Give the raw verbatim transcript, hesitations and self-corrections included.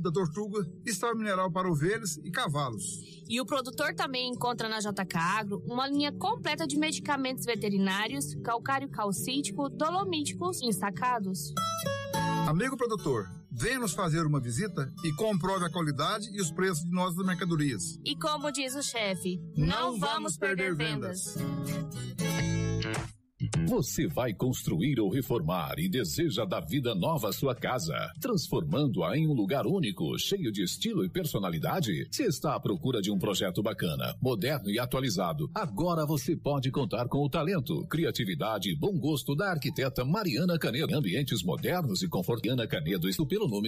da Tortuga, estado mineral para ovelhas e cavalos. E o produtor também encontra na J K Agro uma linha completa de medicamentos veterinários, calcário calcítico, dolomíticos e ensacados. Amigo produtor, venha nos fazer uma visita e comprove a qualidade e os preços de nossas mercadorias. E como diz o chefe, não, não vamos perder vendas. Você vai construir ou reformar e deseja dar vida nova à sua casa, transformando-a em um lugar único, cheio de estilo e personalidade? Se está à procura de um projeto bacana, moderno e atualizado, agora você pode contar com o talento, criatividade e bom gosto da arquiteta Mariana Canedo. Ambientes modernos e confortáveis. Mariana Canedo, isto pelo número